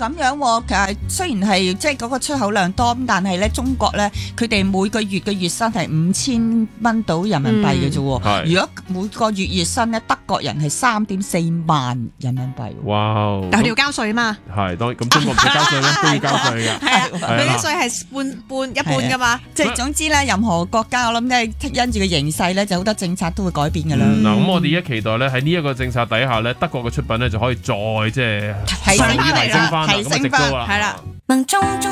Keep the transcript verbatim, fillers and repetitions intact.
咁樣喎，其實雖然係即係嗰個出口量多，咁但係咧中國咧佢哋每個月嘅月薪係五千蚊到人民幣嘅啫喎。 嗯、 如果每個月月薪咧，德國人係三點四萬人民幣。 哇！ 但係佢哋要交稅嘛？ 係當然咁中國唔使交稅咩？都要交稅嘅。 係啊，佢啲稅係半半一半㗎嘛。 即係總之咧，任何國家我諗即係因住個形勢咧，就好多政策都會改變㗎啦。 嗱、嗯，咁我哋一期待咧喺呢一個政策底下咧，德國嘅出品咧就可以再即係提升提升翻啦，咁啊值高啦。 係啦。